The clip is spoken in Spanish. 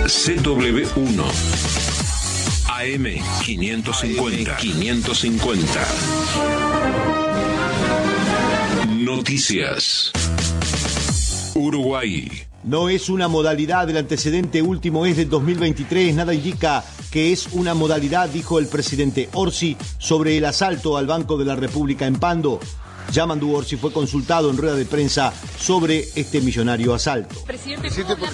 CW1 AM 550. Noticias. Uruguay. No es una modalidad, el antecedente último es del 2023, nada indica que es una modalidad, dijo el presidente Orsi sobre el asalto al Banco de la República en Pando. Yamandu Orsi fue consultado en rueda de prensa sobre este millonario asalto. Presidente,